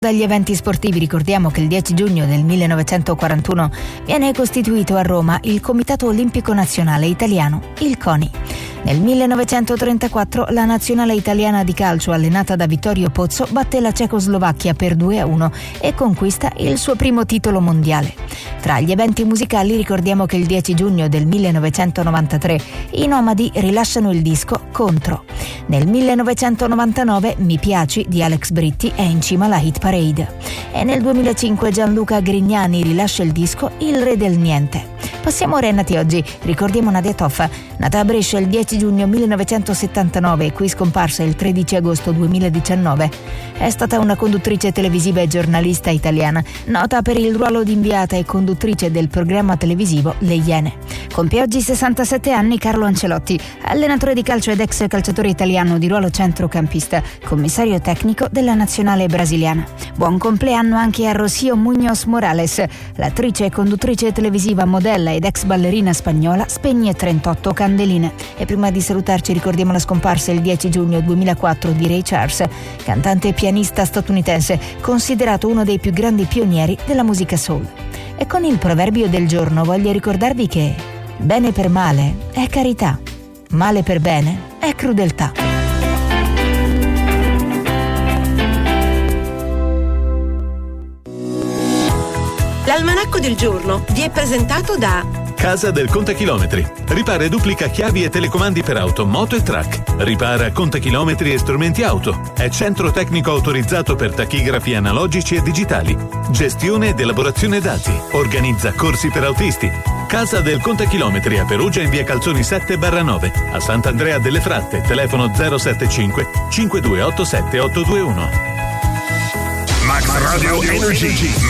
Dagli eventi sportivi ricordiamo che il 10 giugno del 1941 viene costituito a Roma il Comitato Olimpico Nazionale Italiano, il CONI. Nel 1934 la nazionale italiana di calcio, allenata da Vittorio Pozzo, batte la Cecoslovacchia per 2-1 e conquista il suo primo titolo mondiale. Tra gli eventi musicali ricordiamo che il 10 giugno del 1993 i Nomadi rilasciano il disco Contro. Nel 1999 Mi piaci di Alex Britti è in cima alla hit parade. E nel 2005 Gianluca Grignani rilascia il disco Il Re del Niente. Passiamo ora ai nati oggi. Ricordiamo Nadia Toffa, nata a Brescia il 10 giugno 1979 e qui scomparsa il 13 agosto 2019. È stata una conduttrice televisiva e giornalista italiana, nota per il ruolo di inviata e conduttrice del programma televisivo Le Iene. Compie oggi 67 anni Carlo Ancelotti, allenatore di calcio ed ex calciatore italiano di ruolo centrocampista, commissario tecnico della nazionale brasiliana. Buon compleanno anche a Rocío Muñoz Morales, l'attrice e conduttrice televisiva, modella ed ex ballerina spagnola, spegne 38 candeline. E prima di salutarci ricordiamo la scomparsa il 10 giugno 2004 di Ray Charles, cantante e pianista statunitense, considerato uno dei più grandi pionieri della musica soul. E con il proverbio del giorno voglio ricordarvi che bene per male è carità, male per bene è crudeltà. L'almanacco del giorno vi è presentato da Casa del Contachilometri. Ripara e duplica chiavi e telecomandi per auto, moto e track. Ripara contachilometri e strumenti auto. È centro tecnico autorizzato per tachigrafi analogici e digitali. Gestione ed elaborazione dati. Organizza corsi per autisti. Casa del Contachilometri a Perugia in via Calzoni 7/9. A Sant'Andrea delle Fratte, telefono 075 5287 821. Max Radio Energy.